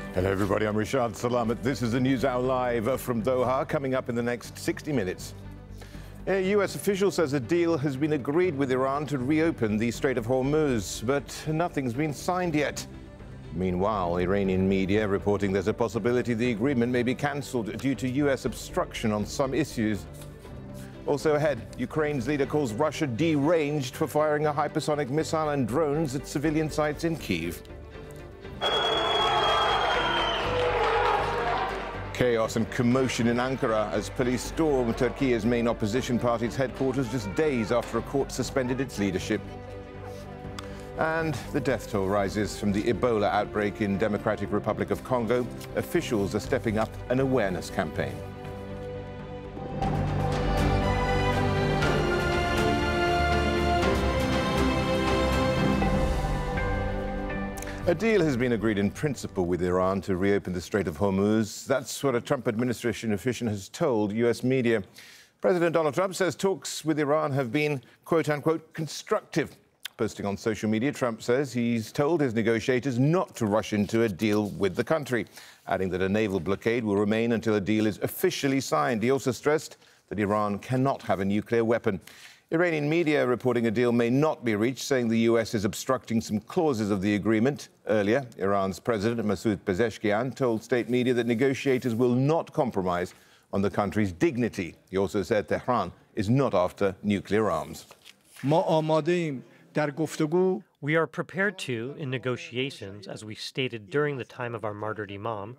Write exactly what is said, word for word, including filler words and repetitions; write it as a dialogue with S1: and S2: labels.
S1: Hello everybody, I'm Rishad Salamat. This is the NewsHour Live from Doha, coming up in the next sixty minutes. A U S official says a deal has been agreed with Iran to reopen the Strait of Hormuz, but nothing's been signed yet. Meanwhile, Iranian media reporting there's a possibility the agreement may be cancelled due to U S obstruction on some issues. Also ahead, Ukraine's leader calls Russia deranged for firing a hypersonic missile and drones at civilian sites in Kyiv. Chaos and commotion in Ankara as police storm Turkey's main opposition party's headquarters just days after a court suspended its leadership. And the death toll rises from the Ebola outbreak in Democratic Republic of Congo. Officials are stepping up an awareness campaign. A deal has been agreed in principle with Iran to reopen the Strait of Hormuz. That's what a Trump administration official has told U S media. President Donald Trump says talks with Iran have been, quote-unquote, constructive. Posting on social media, Trump says he's told his negotiators not to rush into a deal with the country, adding that a naval blockade will remain until a deal is officially signed. He also stressed that Iran cannot have a nuclear weapon. Iranian media reporting a deal may not be reached, saying the U S is obstructing some clauses of the agreement. Earlier, Iran's President Masoud Pezeshkian told state media that negotiators will not compromise on the country's dignity. He also said Tehran is not after nuclear arms.
S2: We are prepared to, in negotiations, as we stated during the time of our martyred imam,